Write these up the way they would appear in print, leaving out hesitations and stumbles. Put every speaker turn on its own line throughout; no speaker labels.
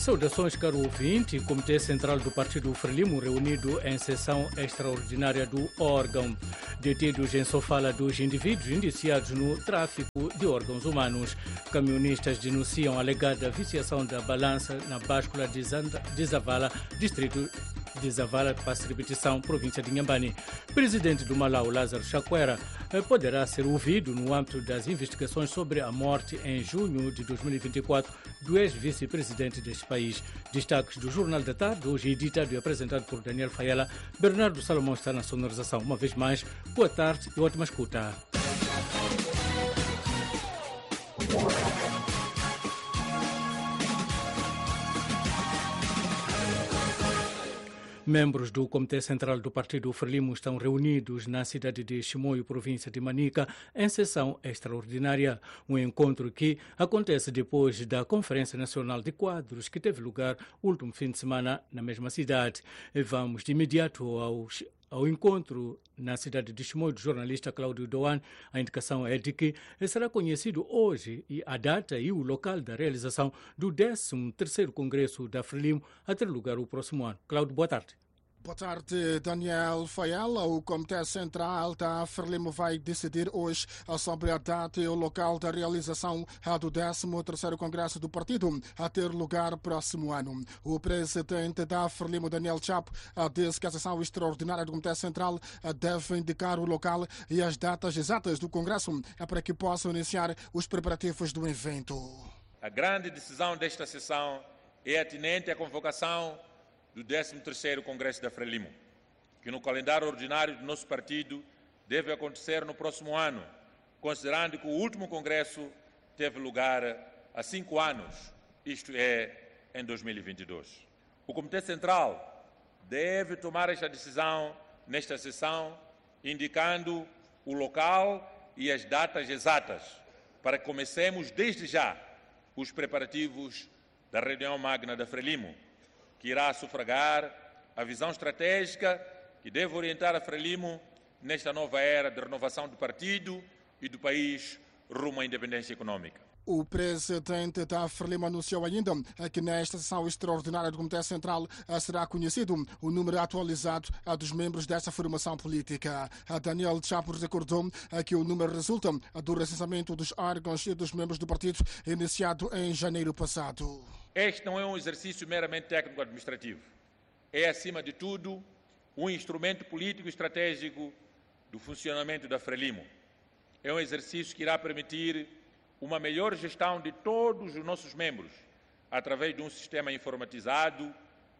Saudações, caro ouvinte. O Comitê Central do Partido Frelimo reunido em sessão extraordinária do órgão. Detidos em Sofala dos indivíduos indiciados no tráfico de órgãos humanos. Camionistas denunciam a alegada viciação da balança na báscula de Zavala, distrito de Zavala, para repetição, província de Inhambane. Presidente do Malau, Lázaro Chakwera, poderá ser ouvido no âmbito das investigações sobre a morte em junho de 2024 do ex-vice-presidente deste país. Destaques do Jornal da Tarde, hoje editado e apresentado por Daniel Fayala. Bernardo Salomão está na sonorização. Uma vez mais, boa tarde e ótima escuta. Membros do Comitê Central do Partido Frelimo estão reunidos na cidade de Chimoio, província de Manica, em sessão extraordinária. Um encontro que acontece depois da Conferência Nacional de Quadros, que teve lugar o último fim de semana na mesma cidade. Vamos de imediato ao encontro na cidade de Chimoio do jornalista Cláudio Doan. A indicação é de que será conhecido hoje a data e o local da realização do 13º Congresso da Frelimo a ter lugar o próximo ano. Cláudio, boa tarde.
Boa tarde, Daniel Fayala. O Comitê Central da Frelimo vai decidir hoje sobre a data e o local da realização do 13º Congresso do Partido a ter lugar próximo ano. O presidente da Frelimo, Daniel Chapo, disse que a sessão extraordinária do Comitê Central deve indicar o local e as datas exatas do Congresso para que possam iniciar os preparativos do evento.
A grande decisão desta sessão é atinente à convocação do 13º Congresso da Frelimo, que no calendário ordinário do nosso partido deve acontecer no próximo ano, considerando que o último Congresso teve lugar há 5 anos, isto é, em 2022. O Comitê Central deve tomar esta decisão nesta sessão, indicando o local e as datas exatas, para que comecemos desde já os preparativos da reunião magna da Frelimo, que irá sufragar a visão estratégica que deve orientar a Frelimo nesta nova era de renovação do partido e do país rumo à independência econômica.
O presidente da Frelimo anunciou ainda que nesta sessão extraordinária do Comitê Central será conhecido o número atualizado dos membros desta formação política. Daniel Chapo recordou que o número resulta do recenseamento dos órgãos e dos membros do partido iniciado em janeiro passado.
Este não é um exercício meramente técnico-administrativo. É, acima de tudo, um instrumento político e estratégico do funcionamento da Frelimo. É um exercício que irá permitir uma melhor gestão de todos os nossos membros, através de um sistema informatizado,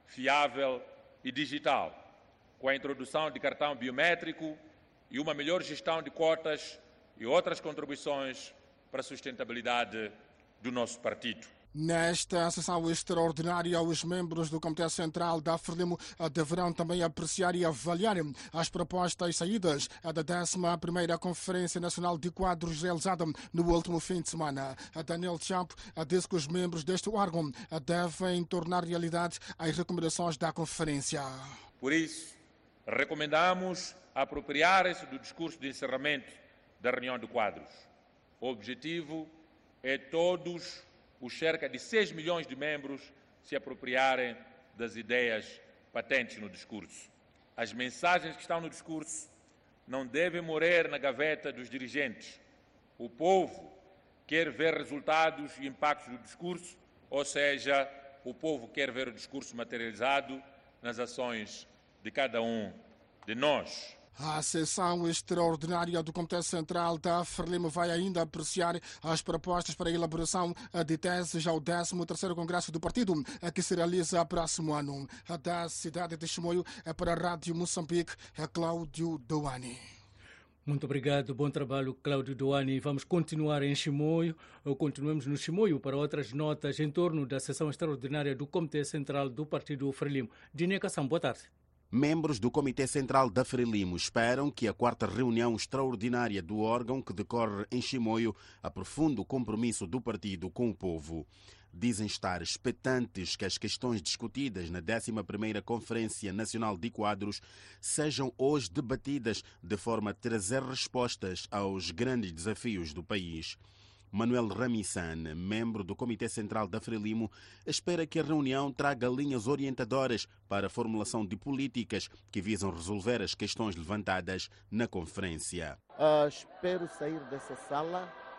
fiável e digital, com a introdução de cartão biométrico e uma melhor gestão de cotas e outras contribuições para a sustentabilidade do nosso partido.
Nesta sessão extraordinária, os membros do Comitê Central da Frelimo deverão também apreciar e avaliar as propostas saídas da 11ª Conferência Nacional de Quadros realizada no último fim de semana. Daniel Chapo disse que os membros deste órgão devem tornar realidade as recomendações da conferência.
Por isso, recomendamos apropriar-se do discurso de encerramento da reunião de quadros. O objetivo é todos os cerca de 6 milhões de membros se apropriarem das ideias patentes no discurso. As mensagens que estão no discurso não devem morrer na gaveta dos dirigentes. O povo quer ver resultados e impactos do discurso, ou seja, o povo quer ver o discurso materializado nas ações de cada um de nós.
A sessão extraordinária do Comitê Central da Frelimo vai ainda apreciar as propostas para a elaboração de teses ao 13º Congresso do Partido, que se realiza próximo ano. Da cidade de Chimoio, para a Rádio Moçambique, é Cláudio Doani.
Muito obrigado, bom trabalho, Cláudio Doani. Vamos continuar em Chimoio, continuamos no Chimoio para outras notas em torno da sessão extraordinária do Comitê Central do Partido Frelimo. Diné Kassam, boa tarde.
Membros do Comitê Central da Frelimo esperam que a 4ª reunião extraordinária do órgão, que decorre em Chimoio, aprofunde o compromisso do partido com o povo. Dizem estar expectantes que as questões discutidas na 11ª Conferência Nacional de Quadros sejam hoje debatidas de forma a trazer respostas aos grandes desafios do país. Manuel Ramissan, membro do Comitê Central da Frelimo, espera que a reunião traga linhas orientadoras para a formulação de políticas que visam resolver as questões levantadas na conferência.
Espero sair dessa sala